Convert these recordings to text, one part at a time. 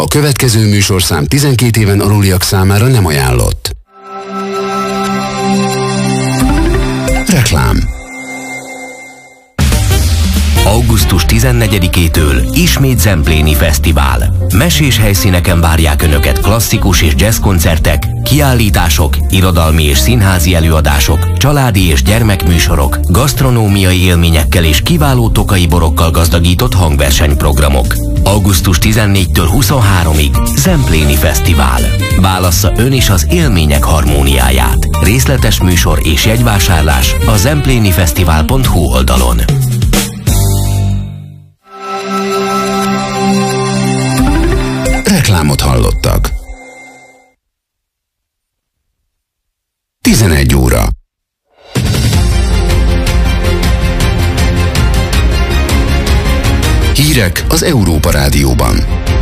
A következő műsorszám 12 éven aluliak számára nem ajánlott. Reklám. Augusztus 14-től ismét Zempléni Fesztivál. Mesés helyszíneken várják Önöket klasszikus és jazz koncertek, kiállítások, irodalmi és színházi előadások, családi és gyermekműsorok, gasztronómiai élményekkel és kiváló tokai borokkal gazdagított hangversenyprogramok. Augusztus 14-től 23-ig Zempléni Fesztivál. Válassza ön is az élmények harmóniáját. Részletes műsor és jegyvásárlás a zemplénifesztivál.hu oldalon. Reklámot hallottak. 11 óra. Hírek az Európa Rádióban.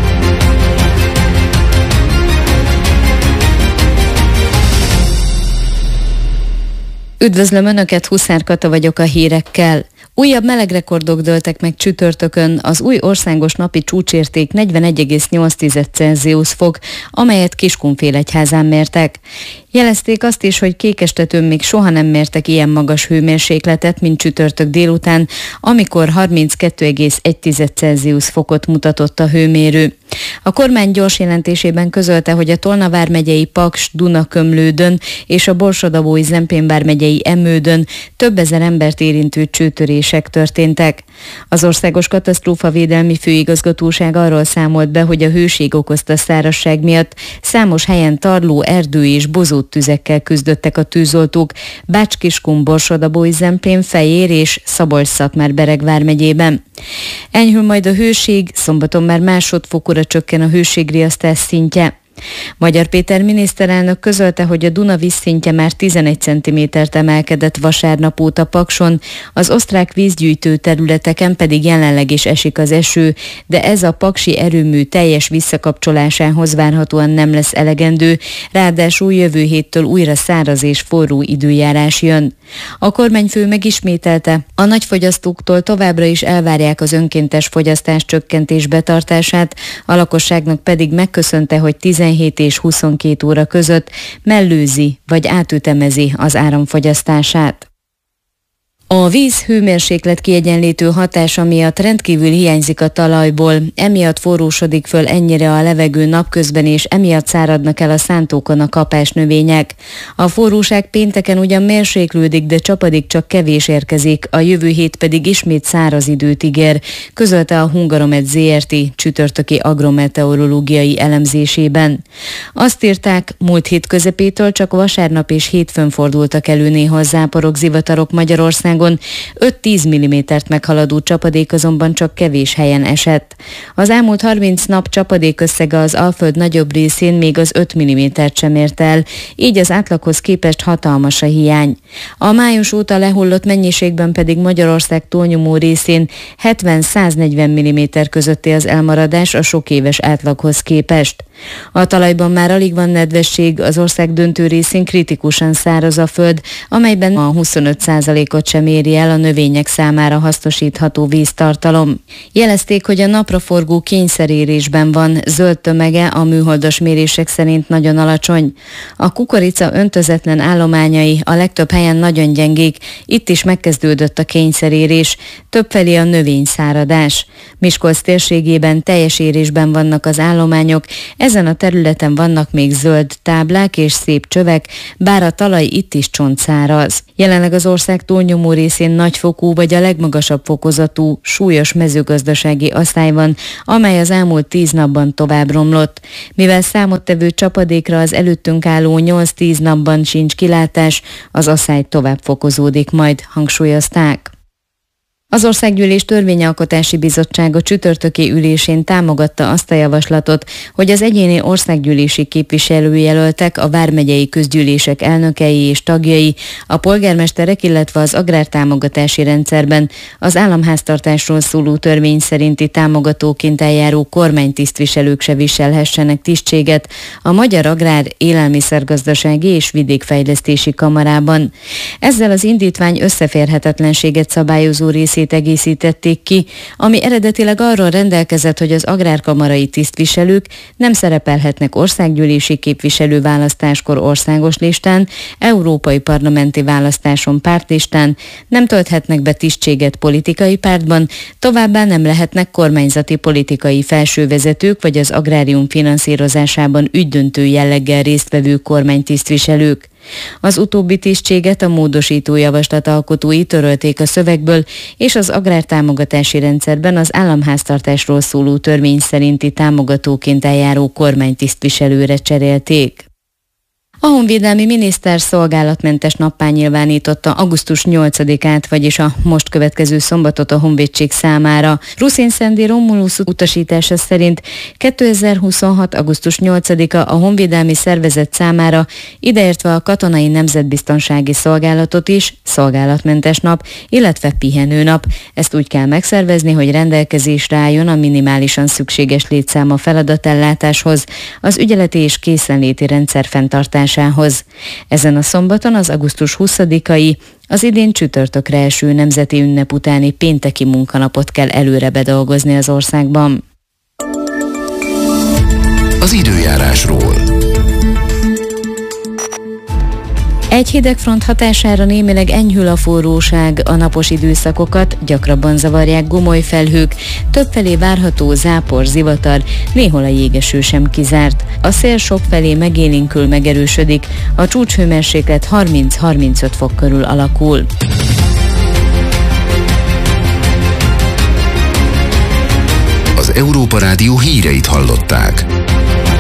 Üdvözlöm Önöket, Huszár Kata vagyok a hírekkel. Újabb melegrekordok dőltek meg csütörtökön, az új országos napi csúcsérték 41,8 Celsius fok, amelyet Kiskunfélegyházán mértek. Jelezték azt is, hogy Kékestetőn még soha nem mértek ilyen magas hőmérsékletet, mint csütörtök délután, amikor 32,1 Celsius fokot mutatott a hőmérő. A kormány gyors jelentésében közölte, hogy a Tolna vármegyei Paks-Dunakömlődön és a Borsod-Abaúj-Zemplén vármegyei Emődön több ezer embert érintő csőtörések történtek. Az Országos Katasztrófavédelmi Főigazgatóság arról számolt be, hogy a hőség okozta szárazság miatt számos helyen tarló, erdő és bozóttüzekkel küzdöttek a tűzoltók Bács-Kiskun, Borsod-Abaúj-Zemplén, Fejér és Szabolcs-Szatmár-Bereg vármegyében. Enyhül majd a hőség, szombaton már másodfokúra csökken a hőségriasztás szintje. Magyar Péter miniszterelnök közölte, hogy a Duna vízszintje már 11 cm-t emelkedett vasárnap óta Pakson, az osztrák vízgyűjtő területeken pedig jelenleg is esik az eső, de ez a paksi erőmű teljes visszakapcsolásához várhatóan nem lesz elegendő, ráadásul jövő héttől újra száraz és forró időjárás jön. A kormányfő megismételte, a nagyfogyasztóktól továbbra is elvárják az önkéntes fogyasztás csökkentés betartását, a lakosságnak pedig megköszönte, hogy 17 és 22 óra között mellőzi vagy átütemezi az áramfogyasztását. A víz hőmérséklet kiegyenlítő hatása miatt rendkívül hiányzik a talajból, emiatt forrósodik föl ennyire a levegő napközben, és emiatt száradnak el a szántókon a kapásnövények. A forróság pénteken ugyan mérséklődik, de csapadék csak kevés érkezik, a jövő hét pedig ismét száraz időt ígér, közölte a Hungaromet Zrt. Csütörtöki agrometeorológiai elemzésében. Azt írták, múlt hét közepétől csak vasárnap és hétfőn fordultak elő néha záporok, zivatarok Magyarországon, 5-10 mm-t meghaladó csapadék azonban csak kevés helyen esett. Az elmúlt 30 nap csapadék összege az Alföld nagyobb részén még az 5 mm-t sem ért el, így az átlaghoz képest hatalmas a hiány. A május óta lehullott mennyiségben pedig Magyarország túlnyomó részén 70-140 mm közötti az elmaradás a sok éves átlaghoz képest. A talajban már alig van nedvesség, az ország döntő részén kritikusan száraz a föld, amelyben a 25%-ot sem éri el a növények számára hasznosítható víztartalom. Jelezték, hogy a napraforgó kényszerérésben van, zöld tömege a műholdas mérések szerint nagyon alacsony. A kukorica öntözetlen állományai a legtöbb helyen nagyon gyengék, itt is megkezdődött a kényszerérés, többfelé a növényszáradás. Miskolc térségében teljes érésben vannak az állományok, ezen a területen vannak még zöld táblák és szép csövek, bár a talaj itt is csontszáraz. Jelenleg az ország túlnyomó részén nagyfokú vagy a legmagasabb fokozatú, súlyos mezőgazdasági asszály van, amely az elmúlt 10 napban tovább romlott. Mivel számottevő csapadékra az előttünk álló 8-10 napban sincs kilátás, az asszály tovább fokozódik majd, hangsúlyozták. Az Országgyűlés Törvényalkotási Bizottsága csütörtöki ülésén támogatta azt a javaslatot, hogy az egyéni országgyűlési képviselőjelöltek, a vármegyei közgyűlések elnökei és tagjai, a polgármesterek, illetve az agrártámogatási rendszerben az államháztartásról szóló törvény szerinti támogatóként eljáró kormánytisztviselők se viselhessenek tisztséget a Magyar Agrár, Élelmiszergazdasági és Vidékfejlesztési Kamarában. Ezzel az indítvány összeférhetetlenséget szabályozó rész részét egészítették ki, ami eredetileg arról rendelkezett, hogy az agrárkamarai tisztviselők nem szerepelhetnek országgyűlési képviselőválasztáskor országos listán, európai parlamenti választáson pártlistán, nem tölthetnek be tisztséget politikai pártban, továbbá nem lehetnek kormányzati politikai felsővezetők vagy az agrárium finanszírozásában ügydöntő jelleggel résztvevő kormánytisztviselők. Az utóbbi tisztséget a módosító javaslat alkotói törölték a szövegből, és az agrártámogatási rendszerben az államháztartásról szóló törvény szerinti támogatóként eljáró kormánytisztviselőre cserélték. A honvédelmi miniszter szolgálatmentes nappá nyilvánította augusztus 8-át, vagyis a most következő szombatot a honvédség számára. Ruszin Szendi Romulus utasítása szerint 2026. augusztus 8-a a honvédelmi szervezet számára, ideértve a Katonai Nemzetbiztonsági Szolgálatot is, szolgálatmentes nap, illetve pihenőnap. Ezt úgy kell megszervezni, hogy rendelkezésre álljon a minimálisan szükséges létszám a feladatellátáshoz, az ügyeleti és készenléti rendszer fenntartásához. Ezen a szombaton az augusztus 20-ai, az idén csütörtökre eső nemzeti ünnep utáni pénteki munkanapot kell előre bedolgozni az országban. Az időjárásról. Egy hidegfront hatására némileg enyhül a forróság, a napos időszakokat gyakrabban zavarják gomolyfelhők, többfelé várható zápor, zivatar, néhol a jégeső sem kizárt. A szél sokfelé megélénkül, megerősödik, a csúcshőmérséklet 30-35 fok körül alakul. Az Európa Rádió híreit hallották.